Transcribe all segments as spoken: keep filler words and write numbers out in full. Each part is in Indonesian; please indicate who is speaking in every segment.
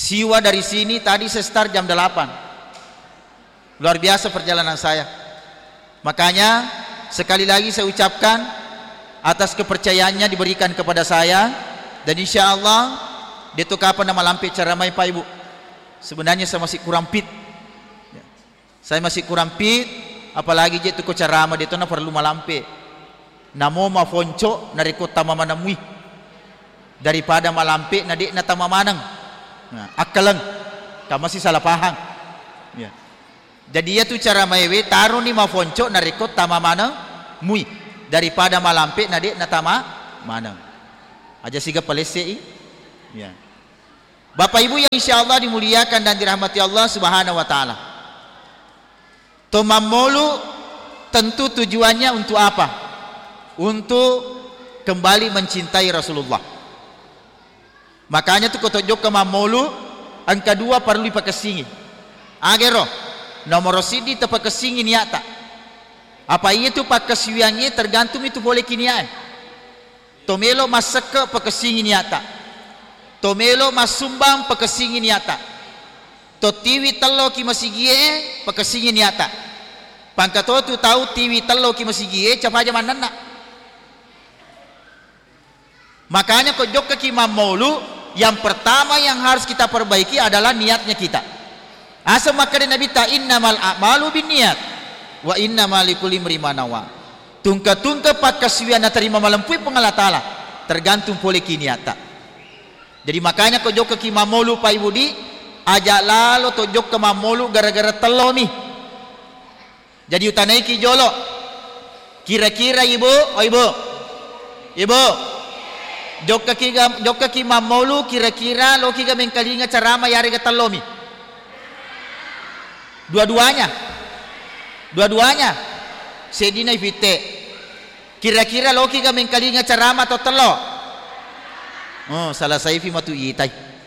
Speaker 1: Siwa dari sini tadi saya start jam delapan. Luar biasa perjalanan saya. Makanya sekali lagi saya ucapkan atas kepercayaannya diberikan kepada saya, dan insya Allah dia tu kapan nama lampai ceramah Pak Ibu. Sebenarnya saya masih kurang fit. Saya masih kurang fit, apalagi dia tu ko ceramah dia tu na perlu malampai. Namo ma fonco na reko tamamanamui daripada malampai na di na tamamanang. Nah, akalan, kamu masih salah paham. Ya. Jadi ya tu cara maewe taruh ni mafonco narikot tama mana mui daripada malampe nade natama mana. Aja siga palese. Ya. Bapak Ibu yang insyaallah dimuliakan dan dirahmati Allah Subhanahu wa taala. Tomamolu tentu tujuannya untuk apa? Untuk kembali mencintai Rasulullah. Makanya tu kotojok ke mamolu ang kedua perlu dipakasingin. Agero nomor sidi tapakasingin yata. Apa itu pakasiwiannya tergantung itu boleh kinian. Tomelo masaka pakasingin yata. Tomelo masumbang pakasingin yata. Totiwi talo ki masigie pakasingin yata. Pangkato tu tahu tiwi talo ki masigie capa aja manana. Makanya kojok ke mamolu, yang pertama yang harus kita perbaiki adalah niatnya kita. Asa makanya Nabi ta innamal a'malu binniyat wa innamal likulli imrin ma nawa. Tungka-tungka pakasiwian terima malampui pengala taala tergantung boleh kiniata. Jadi makanya kau jok ke mamolu Pak Ibu di ajak lalu tojok ke mamolu gara-gara telo nih. Jadi utanai ki jolo. Kira-kira Ibu, oh Ibu. Ibu Jok kaki jok kaki mamolu kira-kira lo kiga mengkalinga carama yari gatalomi. Dua-duanya. Dua-duanya. Sedina ifite. Kira-kira lo kiga mengkalinga carama atau telo. Oh, salah saya fi matu itai.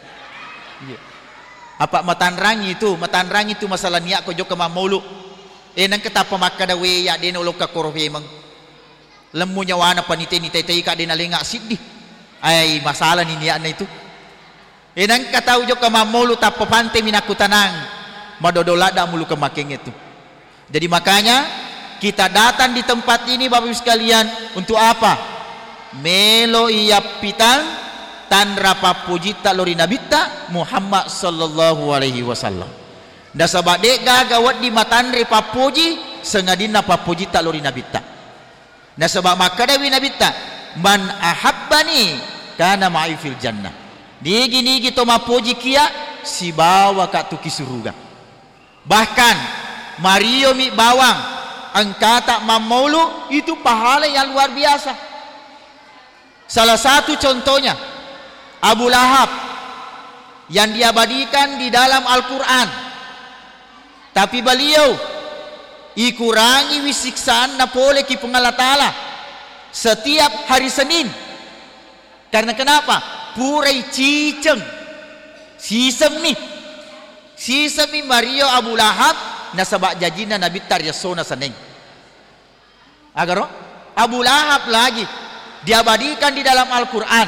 Speaker 1: Apa matanrangi itu? Matanrangi itu masalah niat ko jok ke mamolu. Eh nang kata pamakada we ya dena lo ka korofe mang. Lemunya wana panite ni tai-tai ka dena lenga siddi. Ay masalah ni niat na itu. Enang kata ujo ka mamolu tapo pante minaku tanang madodolada mulu ke makeng itu. Jadi makanya kita datang di tempat ini Bapak Ibu sekalian untuk apa? Melo iyapitan tanra papujita lori nabita Muhammad sallallahu alaihi wasallam. Da sabade gagawat di matanre papuji sengadina papujita lori nabita. Da sabab makadawi nabita man ahabbani kana ma'i fil jannah. Digi nigi to mapuji kia si bawa ka tu kisuruga. Bahkan Mario mi bawang angkata mamolu itu pahala yang luar biasa. Salah satu contohnya Abu Lahab yang diabadikan di dalam Al-Qur'an. Tapi beliau ikurangi wisiksaan na pole ki pengalatala setiap hari Senin. Karena kenapa? Purai ciceng sisem nih sisem nih Mario Abu Lahab nasabak jajina Nabi taryasona saneng agar Abu Lahab lagi diabadikan di dalam Al-Quran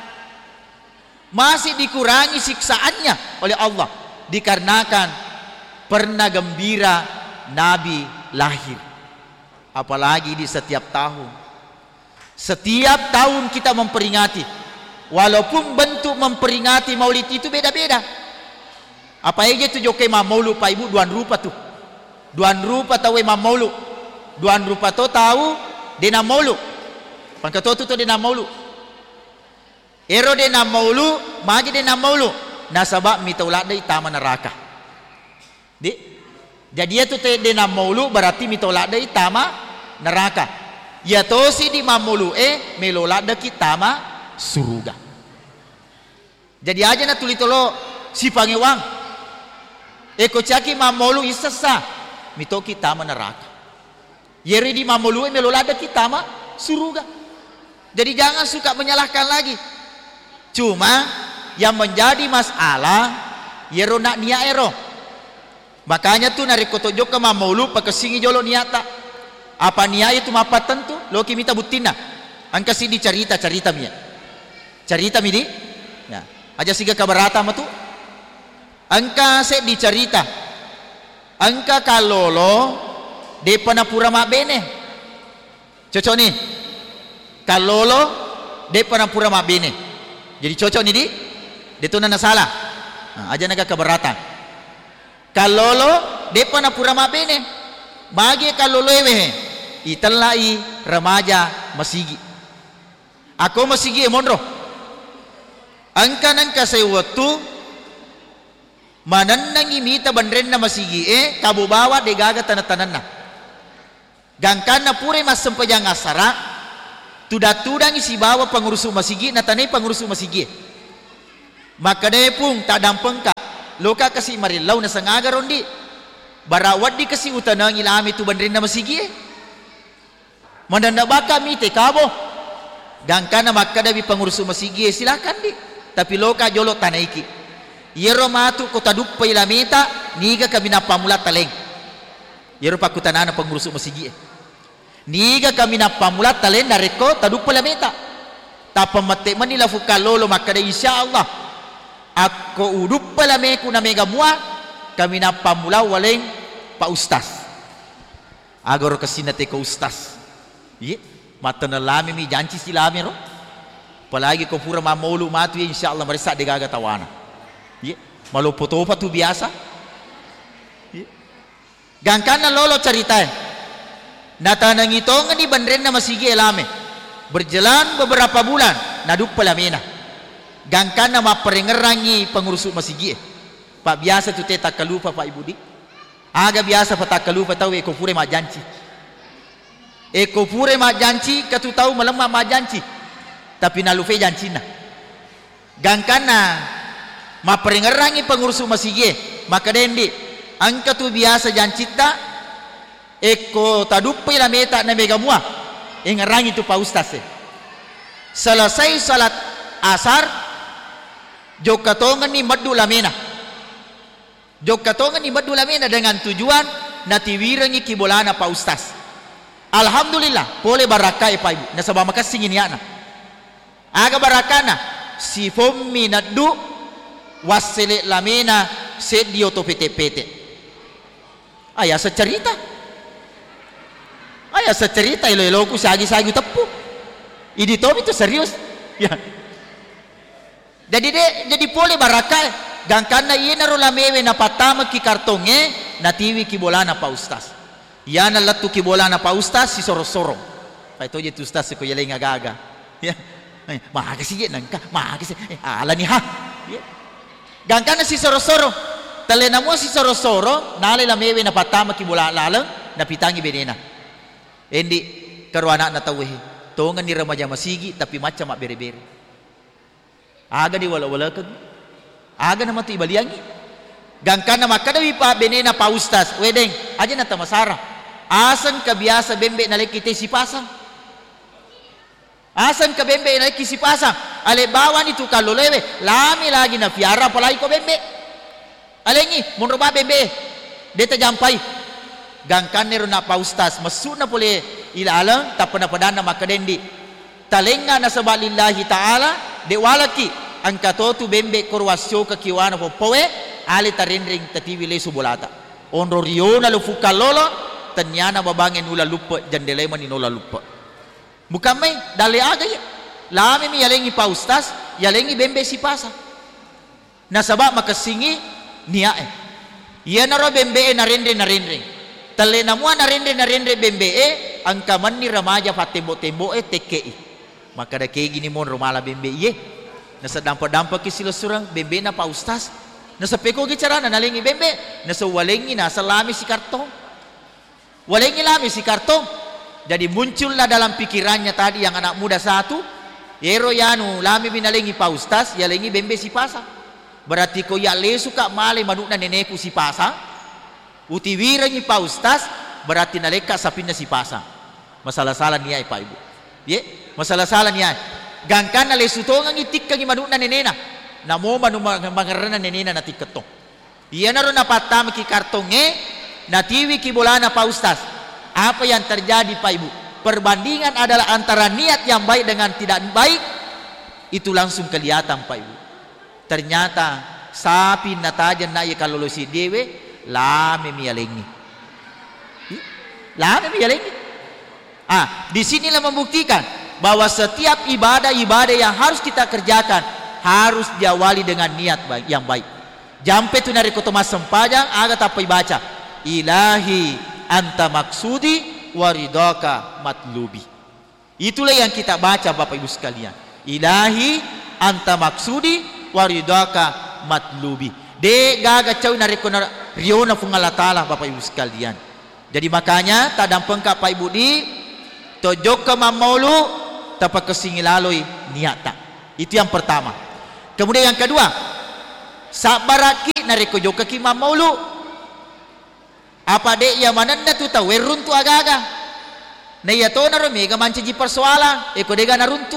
Speaker 1: masih dikurangi siksaannya oleh Allah dikarenakan pernah gembira Nabi lahir. Apalagi di setiap tahun. Setiap tahun kita memperingati, walaupun bentuk memperingati maulid itu beda-beda. Apa aja tu jokai maulu Pak Ibu duan rupa tu. Duan rupa tahu imam maulu. Duan rupa tu tahu dena maulu. Pangkato tu tu dena maulu. Ero dena maulu, magi dena maulu. Nasabak mitaulat dai taman neraka. Di jadi itu dena maulu berarti mitaulat dai tama neraka. Ya tosi di mamulu eh melolada kita ma suruga. Jadi aja na tulitolo si pangewang. Eko caki mamulu isasa mito kita ma neraka. Yeri di mamulu eh melolada kita ma suruga. Jadi jangan suka menyalahkan lagi. Cuma yang menjadi masalah yero nak nia ero. Makanya tuh narikoto joka mamulu pakesingi jolo niata. Apa niat itu mapa tentu loki minta butina angka si di cerita cerita mia cerita midi ya aja siga kabarata matu angka se dicerita angka kalolo de panapura mak bene cocok nih kalolo de panapura mak bene jadi cocok nih di itu nana salah nah, aja naga keberatan kalolo de panapura mak bene bagi kalolo ewe italai remaja masigi ako masigi monro angka nangka say waktu manannang imita bandren na masigi e kabubawa de gaga tanatanan na gangkan na pure mas sempajang asara tuda-tudang isi bawa pengurusu masigi na tanay pengurusu masigi maka de pung tadampeng ka loka kasi marilaw na sangaga rondi barawad di kasi utanang ilami tu bandren na masigi e mananda baka mite kabo gangkan na makadabi pengurusu masigi e silakan di tapi loka jolo tanaiki yero matu kota duppa ilameta niga kami napamula taleng yero pakutanana pengurus masigi niga kami napamula taleng nareko taduppa ilameta tapamate manila fukalolo makada insyaallah ako uduppa lameku na mega mua kami napamula waleng pa ustaz agor kasinate ko ustaz ye mata na lami mi janci silami ro palagi ko pura mamulu matu insyaallah marisa de gaga tawana yeah. Maluputopa tu biasa yeah. Gangkan na lolo cerita natanang ito nga ni bandren na masigi elame berjalan beberapa bulan naduk palamena gangkan na maparengerangi pengurusu masigi pak biasa tu teta kalupa pak ibu di aga biasa pa takalupa tau eko pure ma janci eko pure ma janci katu tau malemma ma janci tapi nalufe janci na gangkan na maparengerangi pengurusu masigi maka dendi angka tu biasa jancita eko tadupai la meta na mega mua engerangi tu pa ustaz selesai salat asar jok katongan ni madu lamena jok katongan ni madu lamena dengan tujuan natiwirangi kibolana pa ustaz alhamdulillah pole baraka e pa ibu nasaba makasing ini ana aga barakana si fommi nadu wasile lamena sedio to pete-pete ayah secerita ayah secerita ilo-ilo ku sagi-sagi tepu idi to itu serius ya jadi de jadi pole baraka gangkan na iya naro lamewe na patama ki kartonge na tiwi ki bolana pa ustaz yana latu ki bolana pa ustaz si soro-soro pa ito je tu ustaz ko yeleng agaga ya makasih ye nangka makasih ala ni ha ya gangkan na si soro-soro talena mo si soro-soro nalay lamewe na patama ki bola lalang na pitangi benena endi karwana na tawehi tongan ni remaja masigi tapi macam mak bere-bere aga di wala-wala kag aga na matu ibaliangi gangkan na makadawi pa benena pa ustaz wedeng aja na tamasara asan ka biasa bembe na lekite si pasang asan ka bembe na lekite si pasang ale bawan itu kalau lewe lami lagi na fiara palagi ko bembe alengi munro ba bembe deta jampai gangkan nero na pa ustaz masuna pole ilalang tapana padana makadendi talenga na sabalillahi taala de walaki ang katotu bembe korwasyo ka kiwana po poe ali tarindring tatiwi le subolata onro riona lo fukalolo tanyana babangin ula lupa jandelema ni nola lupa mukamay dali aga ya lami mi yalengi pa ustaz yalengi bembe si pasa nasaba makasingi niya eh iya naro bembe e narendre narendre tale namua narendre narendre bembe e ang kaman ni ramaja patembo-tembo e tekei maka da kegi ni mon rumala bembe iye nasa dampa-dampa ki sila surang bembe na pa ustaz nasa peko gicarana nalingi bembe nasa walengi nasa lami si kartong walengi lami si kartong jadi muncullah dalam pikirannya tadi yang anak muda satu yero yanu lami binalengi pa ustaz yalengi bembe si pasa berarti ko ya le suka male manukna neneku si pasa utiwirangi pa ustaz berarti naleka sapinna si pasa masalah-salah niya pa ibu ye masalah-salah niya gangkan na le sutongang itik kang manukna nenena namo manu mangarana nenena na tiketong iya na ron napatam ki kartonge natiwi ki bolana pa ustaz apa yang terjadi pa ibu perbandingan adalah antara niat yang baik dengan tidak baik itu langsung kelihatan pa ibu ternyata sapi natajan na ya kalau si dewe lame mialengi. Lame mialengi. Ah, di sinilah membuktikan bahwa setiap ibadah-ibadah yang harus kita kerjakan harus diawali dengan niat baik, yang baik. Jampe tu nari kotoma sempajang aga tapai baca ilahi anta maksudi waridaka matlubi. Itulah yang kita baca Bapak Ibu sekalian. Ilahi anta maksudi waridaka matlubi. De gaga cau nari kona riona fungala taala Bapak Ibu sekalian. Jadi makanya tadang pengkap Pak Ibu di tojok ke mamolu tapak kesingilaloi niata. Itu yang pertama. Kemudian yang kedua, sabaraki nari kojok ke mamolu. Apa dek yang mana tu tahu weruntu agaga. Na iya to na mega manci ji persoalan eko dega naruntu.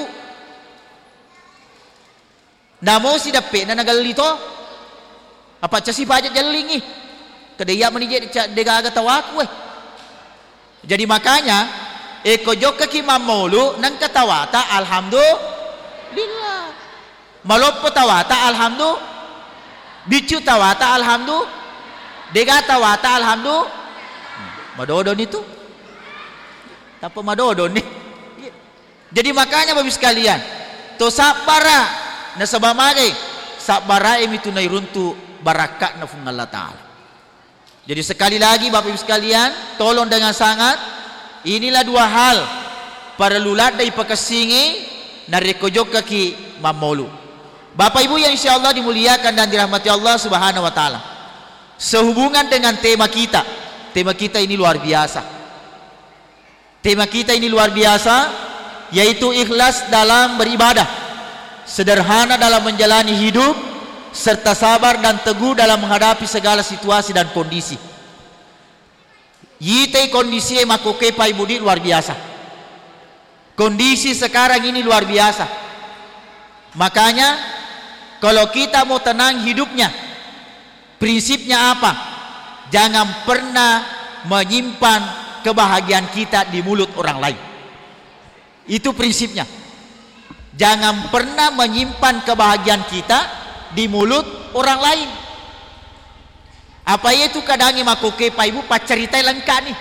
Speaker 1: Namo si dape na nagalito. Apa casi pajak jalingi. Kedaya menije dega aga tawaku eh. Jadi makanya eko joka ki mamolu nang katawata alhamdulillah. Malopo tawata alhamdulillah. Bicu tawata alhamdulillah. Dega tawata alhamdulillah. Madodon itu. Tanpa madodon nih. Jadi makanya Bapak sekalian, to sabara na sabamagay, sabara emi tunay runtu barakat na Allah Ta'ala. Jadi sekali lagi Bapak Ibu sekalian, tolong dengan sangat, inilah dua hal para lulat dari pakasingi na rekojok kaki mamolu. Bapak Ibu yang insyaallah dimuliakan dan dirahmati Allah Subhanahu wa taala. Sehubungan dengan tema kita, tema kita ini luar biasa. Tema kita ini luar biasa, yaitu ikhlas dalam beribadah, sederhana dalam menjalani hidup, serta sabar dan teguh dalam menghadapi segala situasi dan kondisi. Yite kondisi makoke Pak Ibu di luar biasa. Kondisi sekarang ini luar biasa. Makanya kalau kita mau tenang hidupnya, prinsipnya apa? Jangan pernah menyimpan kebahagiaan kita di mulut orang lain. Itu prinsipnya. Jangan pernah menyimpan kebahagiaan kita di mulut orang lain. Apa itu kadangi makoke Pak Ibu pacaritai lengkap nih.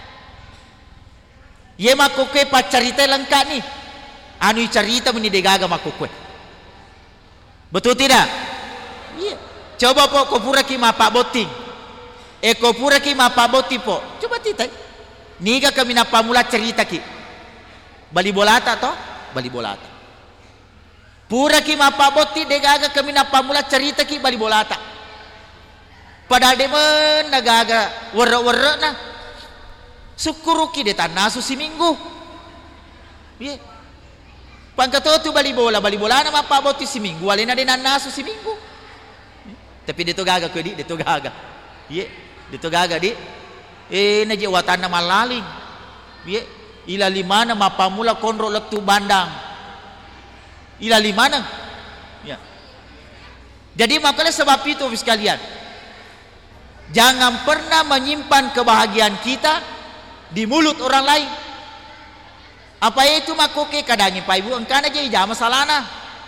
Speaker 1: Ye makoke pacaritai lengkap nih. Anu cerita menidegaga makoke. Betul tidak? Iya. Coba po kopura ki mapa boting. E kopura ki mapa boti po. Coba titai. Niga kami na pamula cerita ki. Bali bolata to? Bali bolata. Pura ki mapaboti degaga kami na pamula cerita ki bali bolata. Padahal de men nagaga werre-werre na. Sukuru ki de tanasu si minggu. Ye. Pangkato tu bali bola, bali bola na mapaboti si minggu, wala na de nanasu si minggu. Tapi dito gaga ko di, dito gaga. Ye, dito gaga di. Eh naji watan na malaling. Ye, ila limana mapamula konro lektu bandang. Ila limana. Ya. Jadi makanya sebab itu sekalian, jangan pernah menyimpan kebahagiaan kita di mulut orang lain. Apa itu makoke kadangi Pak Ibu engkana aja ija masalahna.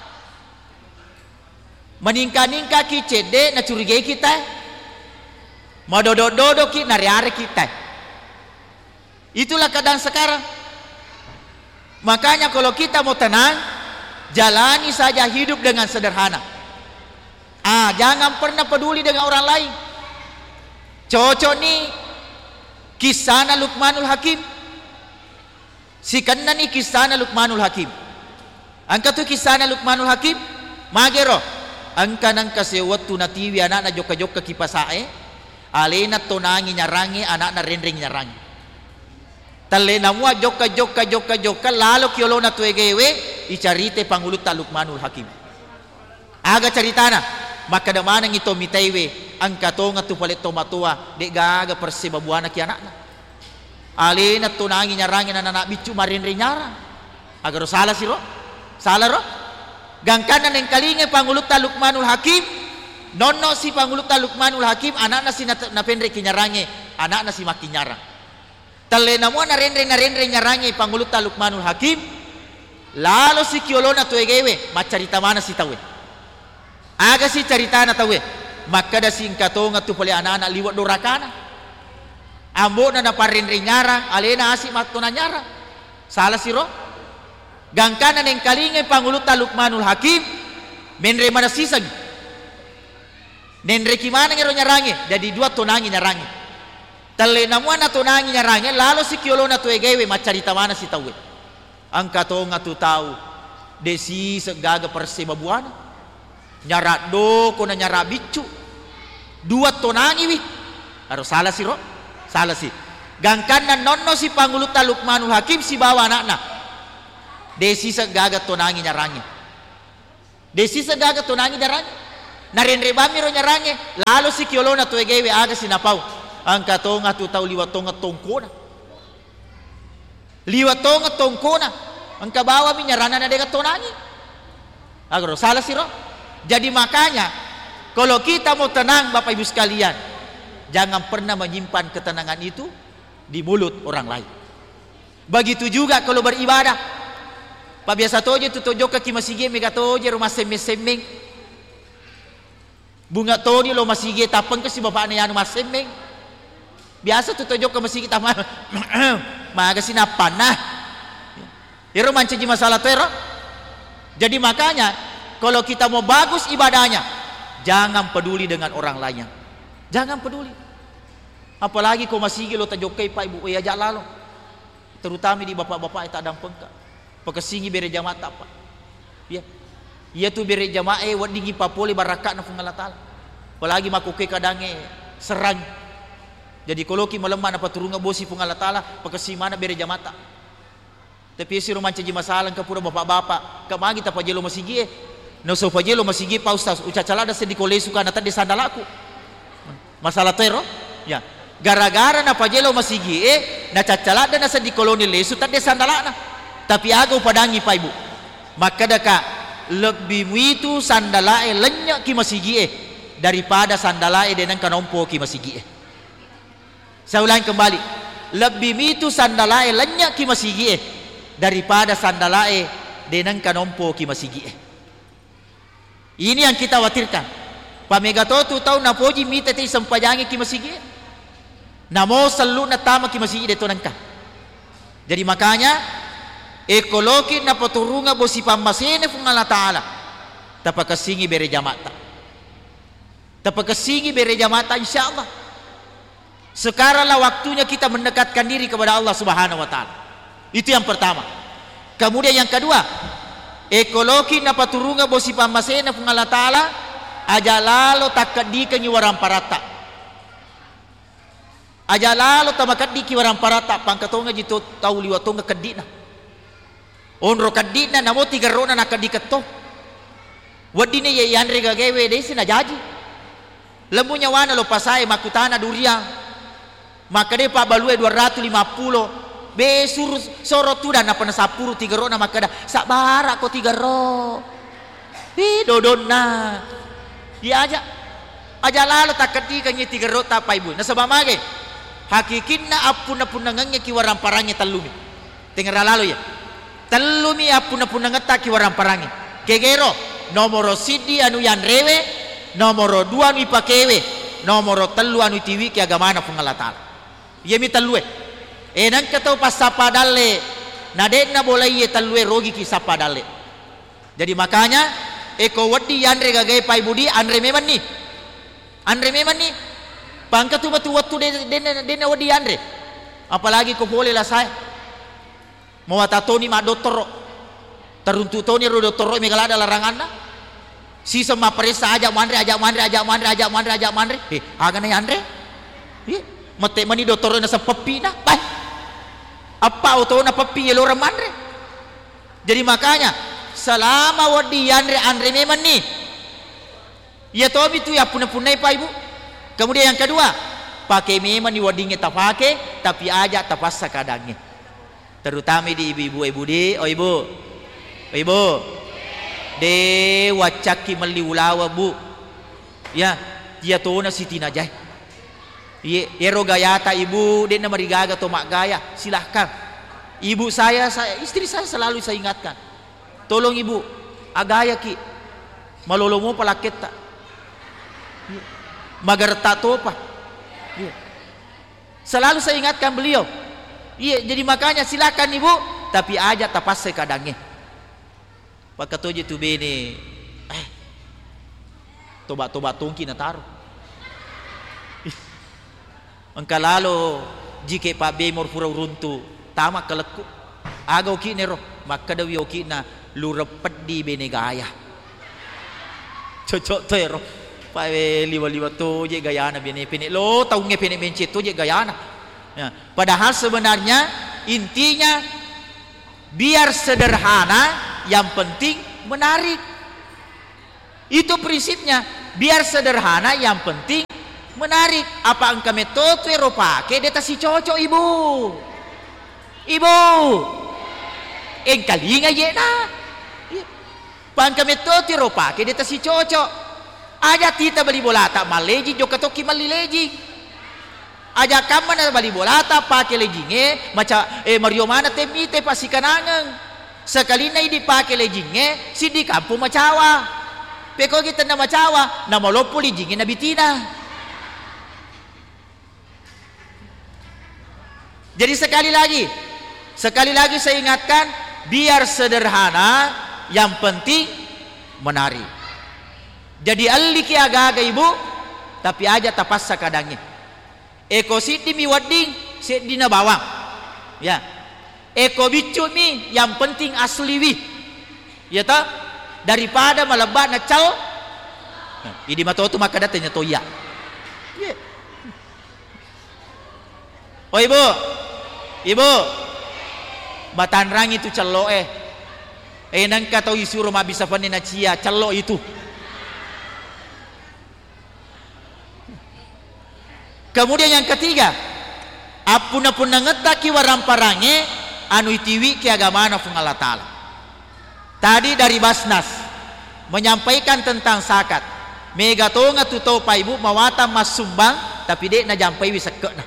Speaker 1: Meningka-ningka ki cede na curigai kita. Madodo-dodo ki nari-ari kita. Itulah keadaan sekarang. Makanya kalau kita mau tenang, jalani saja hidup dengan sederhana. Ah, jangan pernah peduli dengan orang lain. Cocok nih kisah Luqmanul Hakim. Si kanna nih kisah Luqmanul Hakim. Angka tu kisah Luqmanul Hakim. Magero. Angka nang kasewatu natiwi anak na joka-joka kipasae. Alena tonangi nyarangi anak na rendring nyarangi. Tale namua joka joka joka joka lalu kiolo na tuegewe icarite pangulut Luqmanul Hakim. Aga caritana maka da manang ito mitaiwe ang katonga tu palit tomatua de gaga persebabuana ki anak na. Alena tonangi nyarangi na anak bicu marendring nyara. Agar salah siro? Salah ro? Gangkanan yang kalinge pangulut Luqmanul Hakim. Nono si pangulut Luqmanul Hakim anak na si napendre kinyarange anak na si makinyarang. Tale namo na rendre na rendre nyarange pangulut Luqmanul Hakim. Lalo si kiolo na tuegewe macarita mana si tawe. Aga si cerita na tahu maka da singkatonga tu pali anak-anak liwat dorakana ambo na naparin nyarang alena asik matto na nyarang salah siro gangkana neng kalinge panguluta Luqmanul Hakim menre mana sisag nenre kimana ngero nyarange jadi dua tonangi nyarange talle namuana tonangi nyarange lalu si kiolona tu egewe macarita mana si tahu angkatonga tu tahu desi segaga persema buana nyarat do kona nyarat bicu dua tonangi wi harus salah siro salah si gangkana nonno si panguluta Luqmanul Hakim si bawa anakna desi segaga tonangi nyarange desi segaga tonangi nyarange narenre bamiro nyarange lalu si kiolona tu egewe aga sinapau angka tonga tu tau liwat tonga tongkona liwat tonga tongkona angka bawa mi nyarana na dega tonangi agro salah siro. Jadi makanya kalau kita mau tenang Bapak Ibu sekalian, jangan pernah menyimpan ketenangan itu di mulut orang lain. Begitu juga kalau beribadah. Pak biasa toje tu tojo ke kimasige mega toje rumah semeng-semeng. Bunga toni lo masige tapeng ke si bapak anu mas semeng. Biasa tu tojo ke masige tapeng. Maga sinapanah. Iro mancaji masalah tero. Jadi makanya kalau kita mau bagus ibadahnya, jangan peduli dengan orang lainnya. Jangan peduli. Apalagi kau masih lo tajokai pak ibu ya jalalo. Terutama di bapak-bapak itu ada pengka. Pekesingi bere jamaah apa? Ya. Ia tu bere jamaah eh wadingi papoli barakat na Allah Taala. Apalagi makuke kadange serang. Jadi kalau ki melemah na paturunga bosi Allah Taala, pekesi mana bere jamaah. Tapi si roman caji masalah ke pura bapak-bapak, kamagi ta pajelo masigi. No so pajelo masigi pa ustaz, ucacalada se di kolesu kana tadi sandalaku. Masalah tero? Ya. Gara-gara na pajelo masigi eh na cacalada na se di koloni lesu tadi sandalana. Tapi agaw padangi pa ibu. Maka daka lebih itu sandalae lenyak ki masigi eh daripada sandalae dengan kanompo ki masigi eh. Saya ulangi kembali. Lebih itu sandalae lenyak ki masigi eh daripada sandalae dengan kanompo ki masigi eh. Ini yang kita khawatirkan. Pamegatotu tahu napoji mita ti sempajangi ki masigi eh. Namo selu na tama ki masigi deto nangka. Jadi makanya ekologi na paturunga bosi pamasene fung Allah Taala tapakasingi bere jamata tapakasingi bere jamata insyaallah. Sekaranglah waktunya kita mendekatkan diri kepada Allah Subhanahu wa taala. Itu yang pertama. Kemudian yang kedua, ekologi na paturunga bosi pamasene fung Allah Taala aja lalo takadikan waram parata aja lalo tamakadiki waram parata pangkatonga jito tau liwatonga kadina onro kadina namo tiga rona nakadikato wadine ye yanre gagewe desi na jaji lemunya wana lo pasai makutana duriang makade pa balue dua ratus lima puluh be suruh soro tu dan apa na sepuluh tiga rona makada sabara ko tiga ro hi dodonna dia aja aja lalu takadika nye tiga ro ta pa ibu na sabamage hakikinna apuna punangangnya ki waram parangnya talumi tengera lalu ya telumi apuna-puna ngetaki warang parangi kegero nomoro sidi anu yang rewe nomoro dua anu ipakewe nomoro telu anu tiwi ki agamana pun Allah Taala yemi telue enan katau pas sapa dalle nadena boleh ye telue rogi ki sapa dalle. Jadi makanya eko wadi andre gagai pai budi andre meman ni andre meman ni pangkatu batu watu dena dena wadi andre apalagi ko boleh lah saya mau tatoni ma dottoro teruntu toni ro dottoro megalada laranganna si sama peresa aja mandre aja mandre aja mandre aja mandre aja mandre eh agane andre eh mate mani dottoro na sa pepina bah apa auto na pepi lo mandre. Jadi makanya selama wadi andre andre memang nih ya tobi tu ya puna-punai pa ibu. Kemudian yang kedua pakai memang ni wadinya tak pakai tapi aja tapasa kadangnya terutama di ibu-ibu ibu di oh ibu oh ibu de wacaki meli ulawa bu ya dia tona siti najai ye ero gayata ibu de na marigaga to mak gaya silahkan ibu saya saya istri saya selalu saya ingatkan tolong ibu agaya ki malolo mo palakit tak magarta to pa. Iya. Selalu saya ingatkan beliau. Iya, jadi makanya silakan ibu, tapi aja tapas sekadangnya. Pak katoje tu bene, eh, toba-toba tungki na taruh. Engka lalo jike Pak Bemor pura runtu, tamak keleku, aga oki nero, maka dawi oki na lurepet di bene gaya. Cocok tero. Pak liwa-liwa tu je gayana bene pene lo tau nge pene bencet tu je gayana. Ya, padahal sebenarnya intinya biar sederhana, yang penting menarik. Itu prinsipnya, biar sederhana, yang penting menarik. Apa engkau metode Eropa? Kedeta si cocok ibu, ibu, engkau ingat je na. Pangka metode Eropa? Kedeta si cocok. Aja tita beli bola tak maleji, joka toki mali leji. Aja kamana bali bolata pakai leggingnya macam eh Mario mana temite pasi kanangan sekali nai dipakai leggingnya si di kampung macawa peko kita na macawa nama lopo leggingnya na bitina. Jadi sekali lagi sekali lagi saya ingatkan, biar sederhana, yang penting menarik. Jadi aliki aga-aga ibu, tapi aja tapas kadangnya. Eko sidi mi wading, sidi na bawang. Ya. Eko bicu mi, yang penting asli wi. Ya ta? Daripada melebat na cal. Idi matoto maka datanya toya. Ya. Oh ibu. Ibu. Batanrang itu celo eh. Eh nang kata isuro mabisa panen na cia, celo itu. Kemudian yang ketiga, apuna-pun ngetaki waramparange anu itiwi ki agamana fung Allah Ta'ala. Tadi dari Basnas menyampaikan tentang sakat. Mega tonga tuto pa ibu mawata mas sumbang tapi dek na jampai wisekena.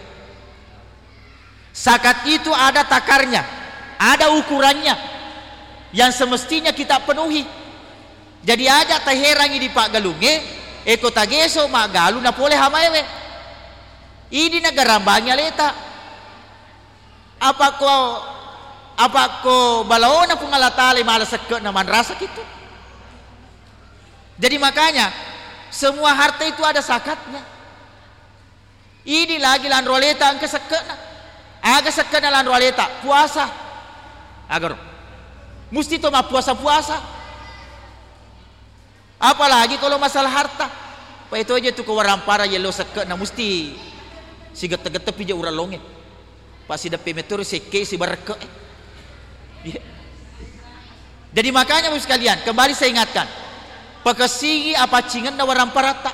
Speaker 1: Sakat itu ada takarnya, ada ukurannya yang semestinya kita penuhi. Jadi aja taherangi di Pak Galunge, eko tageso mak galu na pole hamaewe. Ini negara banyak leta. Apa ko apa ko balaona pun Allah Ta'ala malas sekek naman rasa gitu. Jadi makanya semua harta itu ada sakatnya. Ini lagi lan roleta angke sekek na. Aga sekek na lan roleta puasa. Agar mesti to ma puasa-puasa. Apalagi kalau masalah harta. Pa itu aja tuh kewarampara yelo sekek na mesti si gete-gete pija ura longe pas si depe metur si ke si barke yeah. Jadi makanya bos sekalian kembali saya ingatkan pakasigi apa cingan na warang parata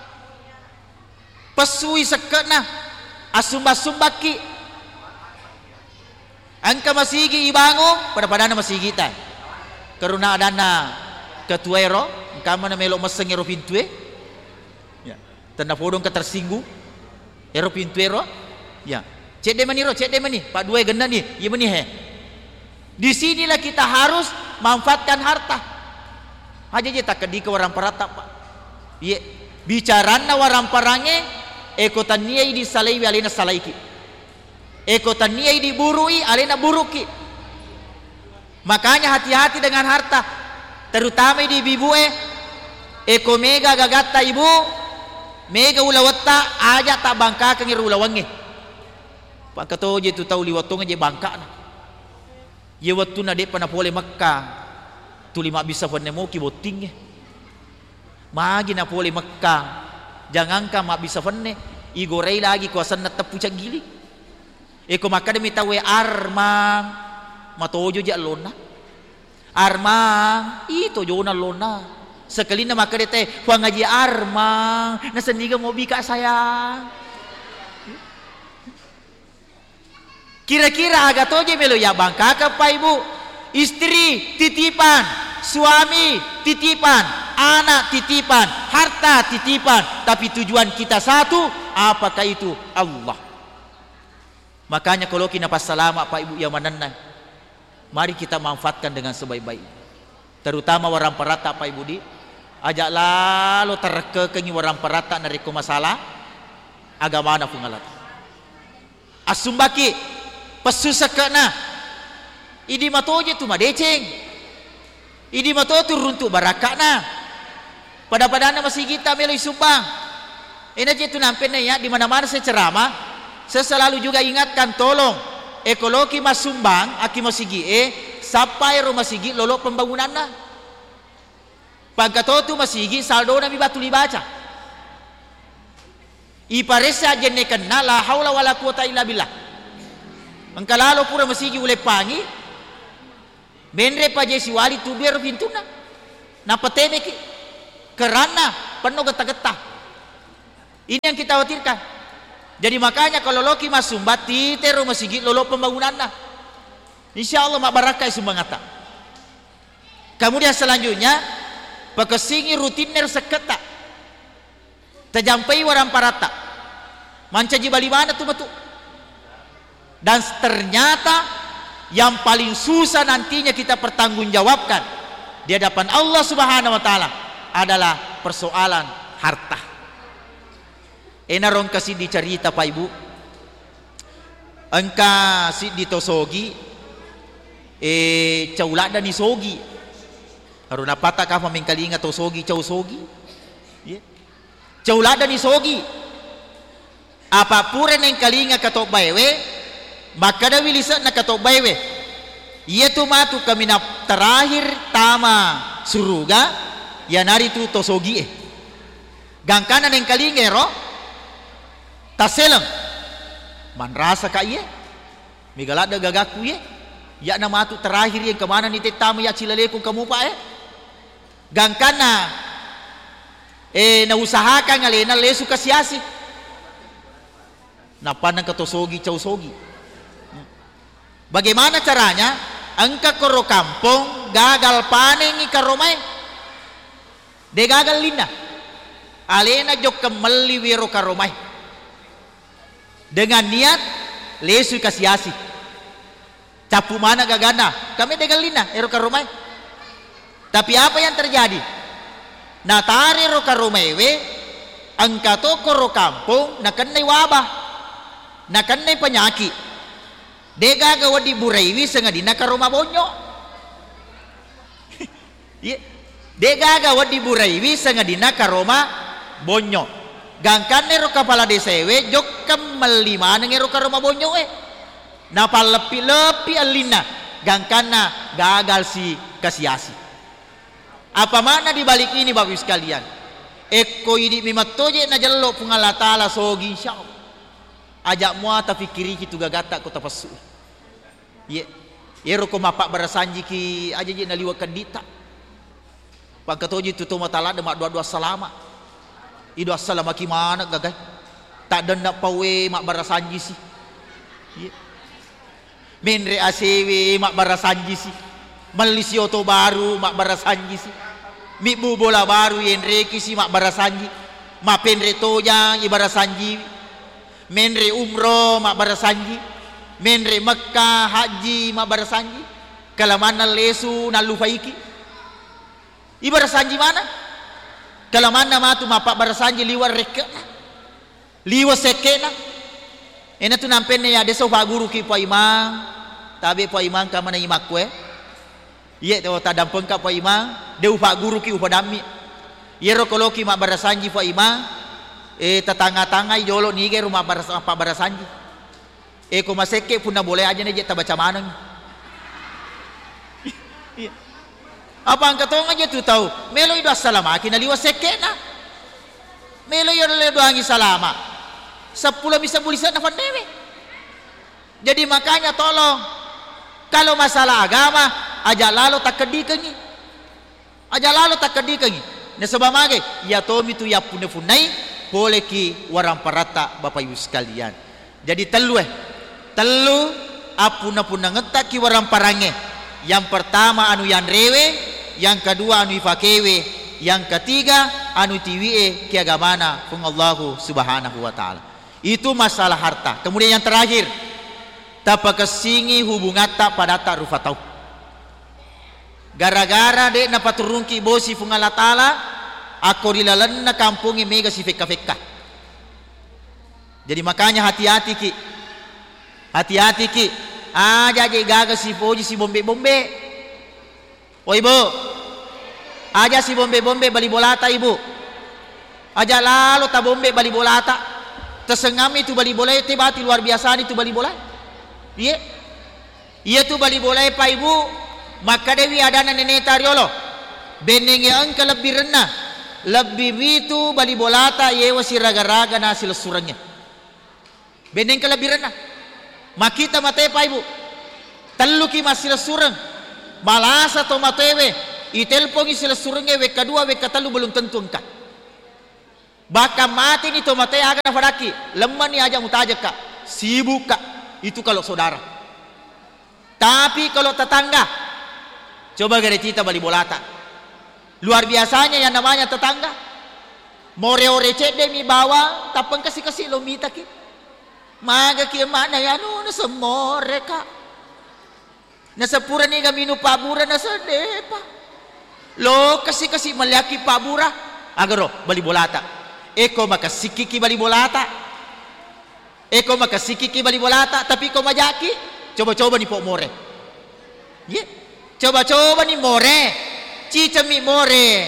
Speaker 1: pesui sekena asumba-sumbaki angka masigi ibango pada pada na masigi tay karuna adana ketuero kama na melo masengero pintue ya tanda podong ketersinggung ero pintu ero ya cek de mani ro cek de mani pak dua genda nih iya mani he di sinilah kita harus manfaatkan harta aja je tak kedi ke warang parata pak iya bicarana warang parange eko taniai di salai alena salaiki eko taniai di burui alena buruki. Makanya hati-hati dengan harta terutama di bibue eko mega gagatta ibu mega ulawata aja tak bangka ke ngiru ulawange. Pak kato je tu tahu liwatonga je bangka na. Ye watu na de pana pole Mekah. Tu lima bisa fane mo ki boting. Magi na pole Mekah. Jangan ka ma bisa fane igorei lagi kuasan na tepu gili. Eko maka demi tawe armang matojo je lona. Armang itu jona lona. Sekali na makadete huang ngaji armang na sendiga mau bika sayang. Kira-kira agak toje melo ya bangka ke pa ibu istri titipan suami titipan anak titipan harta titipan tapi tujuan kita satu apakah itu Allah. Makanya kalau kita pas salama pak ibu ya mananai mari kita manfaatkan dengan sebaik-baik terutama warang parata pak ibu di ajak lalu terke kengi warang parata nariko masalah agama na pungalat asumbaki pesusakana idi matoje tu madeceng idi mato tu runtuk barakana pada padana masih kita melo sumbang ini je tu nampen ya di mana-mana saya ceramah saya selalu juga ingatkan tolong ekologi mas sumbang aki masigi e sampai rumah sigi lolo pembangunan na pagkatotu masigi saldo na batu libaca iparesa jennekan na la haula wala quwata illa billah engkalalo pura masigi ule pangi menre pajesi wali tu biar pintuna na patene ki kerana penuh getah-getah ini yang kita khawatirkan jadi makanya kalau loki masumbat tite rumah sigi lolo pembangunan na insyaallah mak barakah sumbangata kemudian selanjutnya pakesingi rutiner seketa terjampai warang parata mancaji bali mana tuh betul dan ternyata yang paling susah nantinya kita pertanggungjawabkan di hadapan Allah Subhanahu wa taala adalah persoalan harta. Enarong kasih dicerita Pak Ibu engka si ditosogi eh caulada ni sogi haruna pata ka pamingkalinga to sogi cau sogi yeah. Caulada ni sogi apa pura neng kalinga katok baywe maka da wilisa na katok baywe iya tu matu kami na terakhir tama suruga ya nari tu to sogi eh gangkana neng kalinga ro taseleng man rasa ka iya migalada gagaku ye ya na matu terakhir yang kemana ni tetamu ya cilaleku kamu pak eh gangkana eh nausahakan ngalena lesu kasiasi napanang katosogi causogi bagaimana caranya angka koro kampung gagal panen ikaromai de gagal lina alena jok kemeli wiro karomai dengan niat lesu kasiasi capu mana gagana kami de galina ero karomai tapi apa yang terjadi na tari ro karumewe angka to koro kampung na kanay wabah na kanay penyakit dega gawa di buraiwi senga dina karoma bonyo dega gawa di buraiwi senga dina karoma bonyo gangkan ro kepala desewe jok kemelima nengero karoma bonyo eh na palepi-lepi alina gangkana gagal si kasiasi apa mana di balik ini Bapak Ibu sekalian eko ini mimatoje na jallo pungala taala sogi insyaallah ajak muata fikiri kitu gagata ko tapassu ye yero ko mapak barasanji ki aja je naliwa kendita pagkatoji tu toma taala de mak dua-dua salama idu assalama ki mana gagay tak denda pawe mak barasanji si ye menre asewe mak barasanji si Malisi oto baru mak barasanji si mi bu bola baru yenre kisi mak barasanji ma penre toja ibarasanji menre umroh mak barasanji menre Mekkah haji mak barasanji kalamana lesu nalu faiki ibarasanji mana kalamana matu mapak barasanji liwar reka liwa sekena ena tu nampenne ya deso fa guru ki pa imang tabe pa imang ka mana imakwe iya tu tak dampeng ka pa imang deu pak guru ki upadami yero koloki mak barasanji pa imang eh tetangga-tangga jolo nige rumah baras apa barasanji eh ko maseke puna boleh aja nih tak baca maneng apa ang katong aja tu tahu melo ido salama kinaliwa sekena melo yo le doangi salama sepuluh bisa bulisan na pandewe jadi makanya tolong kalau masalah agama aja lalu tak kedikangi aja lalu tak kedikangi na sabamage ya tomi tu ya pune funai boleh ki warang parata Bapak Ibu sekalian jadi telu eh telu apuna puna ngetak ki warang parange yang pertama anu yang rewe yang kedua anu ifakewe yang ketiga anu tiwie ki agamana pung Allahu Subhanahu wa taala itu masalah harta kemudian yang terakhir tapakesingi hubungata pada tak rufatau gara-gara dek napaturunki bosi fungala taala Ako rilalan na kampungi mega si feka-feka. Jadi makanya hati-hati ki. Hati-hati ki. Ah, jadi gagal si poji si bombe-bombe. Oh ibu. Aja si bombe-bombe bali bolata ibu. Aja lalu ta bombe bali bolata. Tersengami itu bali bola itu bati luar biasa itu bali bola. Iya. Iya tu bali bola pa ibu. Maka dewi ada nenek tariolo. Benenge angka lebih rendah. Lebih itu bali bolata yewa si raga-raga na sila surangnya. Beneng ke lebih rendah. Makita mate pa ibu. Taluki masila surang. Malasa to matewe. Itelpongi sila surangnya wek kedua wek katalu belum tentu engka. Baka mati ni to mate aga na fadaki. Lemah ni aja mutajak kak. Sibuk kak. Itu kalau saudara. Tapi kalau tetangga. Coba gede cita bali bolata. Luar biasanya yang namanya tetangga. Moreo recet demi bawa, tapang kasih-kasih lo mita ki. Maga ki mana ya no na semore ka. Nasa pura ni gamino pabura na sa depa. Lo kasih-kasih maliaki pabura. Agaro bali bolata. Eko makasikiki bali bolata. Eko makasikiki bali bolata, tapi ko majaki. Coba-coba ni po more. Ye. Yeah. Coba-coba ni more. Cica mi more.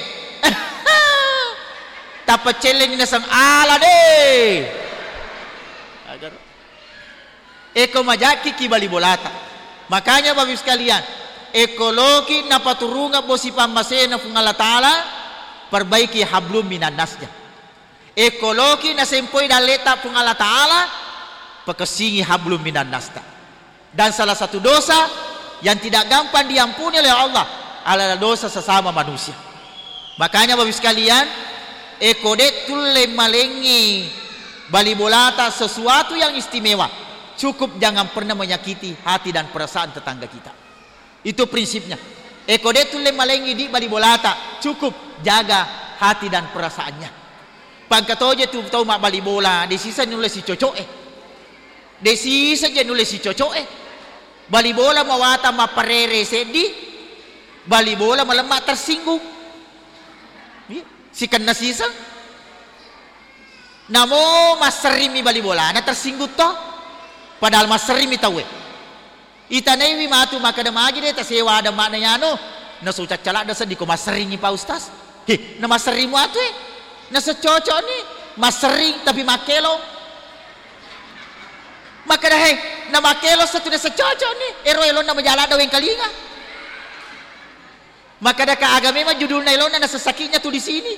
Speaker 1: Tapat celeng na sang ala de. Agar. Eko majaki ki bali bolata. Makanya babi sekalian, ekologi na paturunga bosi pamasena fung Allah Ta'ala, perbaiki hablum minan nasnya. Ekologi na sempoi daleta fung Allah Ta'ala, pekesingi hablum minan nasnya. Dan salah satu dosa yang tidak gampang diampuni oleh Allah adalah dosa sesama manusia. Makanya bapak sekalian, ekodetul malengi bali bolata sesuatu yang istimewa. Cukup jangan pernah menyakiti hati dan perasaan tetangga kita. Itu prinsipnya. Ekodetul malengi di bali bolata, cukup jaga hati dan perasaannya. Pangkatoje tu tahu mak bali bola, desisa nulis si cocok eh. Desisa je nulis si cocok eh. Bali bola mawata maparere sedi. Bali bola melemak tersinggung. Si kena sisa. Namo maserimi bali bola na tersinggung toh. Padahal maserimi tahu. Itanai wi matu maka ada magi deh tasewa ada maknanya no. Na sucak calak dasa di ko maseringi pa ustaz. He, na maserimu atu eh. Na secocok ni masering tapi makelo. Maka dah he, na makelo satu na secocok ni. Ero elon na majala daw yang kalinga. Maka daka agama memang judul nailona nasa sakitnya tuh di sini.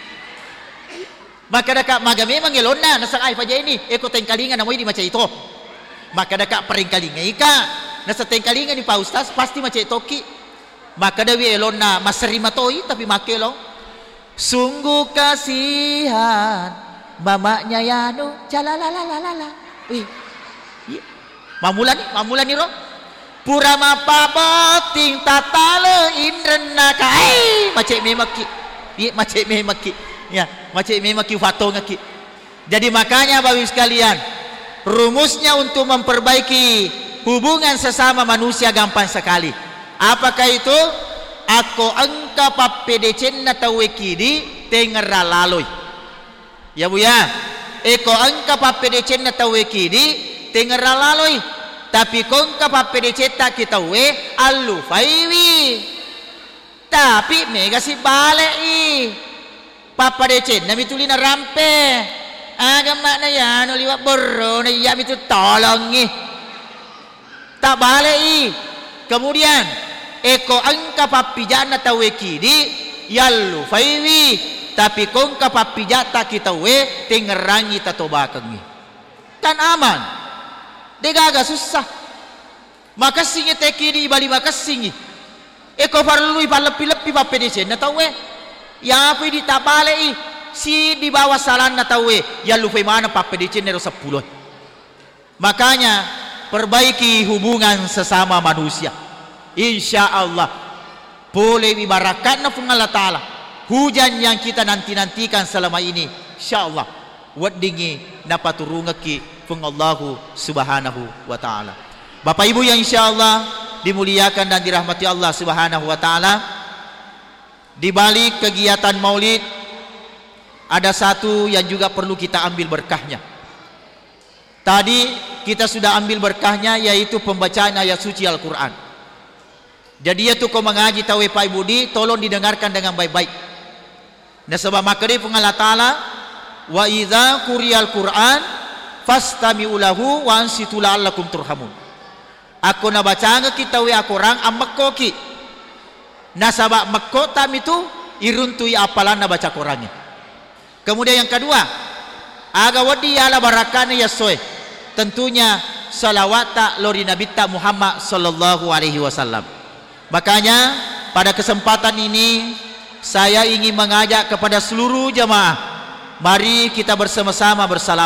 Speaker 1: Maka daka maga memang elona nasa ay paja ini eko tengkalinga namoy di maca itu. Maka daka peringkalinga ika nasa tengkalinga ni pa ustaz pasti maca toki. Maka dawi elona maserima toy tapi makelo. Sungguh kasihan mamanya Yano jalalalalala. Wih. Mamulan nih, mamulan nih roh. Pura mapaboting tatale indrena kai macet memaki iya macet memaki ya macet memaki fatonga ki. Jadi makanya bapak sekalian, rumusnya untuk memperbaiki hubungan sesama manusia gampang sekali. Apakah itu? Ako angka papedecen na tawekidi tengera laloi. Ya bu ya. Eko angka papedecen na tawekidi tengera laloi. Tapi kong kapapede cetak kita we alu faiwi. Tapi mega si balik i. Papa decen nami tulina rampe. Agam makna ya no liwat boro na iya itu tolongi. Tak balik i. Kemudian eko angka papijana taweki di yalu faiwi. Tapi kong kapapijata kita we tengerangi tatobakangi. Kan aman. Degaga susah. Makasingi tekiri bali makasingi. Eko parlui palepi-lepi papedece na tahu eh. Ya apa di tapale si di bawah salan na tahu eh. Ya lupa mana papedece nero sepuluh. Makanya perbaiki hubungan sesama manusia. Insya Allah boleh bibarakat na Allah Ta'ala. Hujan yang kita nanti-nantikan selama ini. Insya Allah wadingi napaturungaki pun Allahu subhanahu wa ta'ala. Bapak ibu yang insya Allah dimuliakan dan dirahmati Allah subhanahu wa ta'ala, di balik kegiatan maulid ada satu yang juga perlu kita ambil berkahnya. Tadi kita sudah ambil berkahnya, yaitu pembacaan ayat suci Al-Quran. Jadi itu kau mengaji tahu Pak Ibu di, tolong didengarkan dengan baik-baik. Nah sebab maka dia Allah Ta'ala, wa idza quriyal Quran fastami'u lahu wa ansitu la'allakum turhamun. Aku na baca kita we aku orang amakkoki. Nah sabab makkotam itu iruntui apalan na baca Qurannya. Kemudian yang kedua, aga wadi ala barakana yasoy. Tentunya salawat lori Nabi Muhammad sallallahu alaihi wasallam. Makanya pada kesempatan ini saya ingin mengajak kepada seluruh jemaah, mari kita bersama-sama bersalawat.